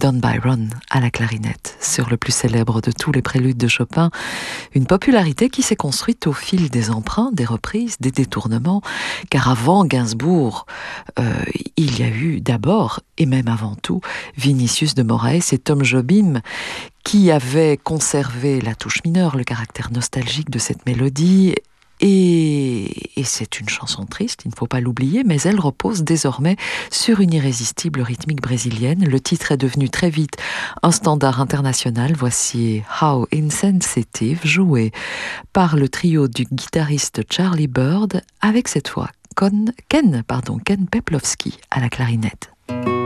Don Byron à la clarinette, sur le plus célèbre de tous les préludes de Chopin, une popularité qui s'est construite au fil des emprunts, des reprises, des détournements, car avant Gainsbourg, il y a eu d'abord, et même avant tout, Vinicius de Moraes et Tom Jobim, qui avaient conservé la touche mineure, le caractère nostalgique de cette mélodie. Et c'est une chanson triste, il ne faut pas l'oublier, mais elle repose désormais sur une irrésistible rythmique brésilienne. Le titre est devenu très vite un standard international. Voici How Insensitive, joué par le trio du guitariste Charlie Byrd, avec cette fois Ken Peplowski à la clarinette.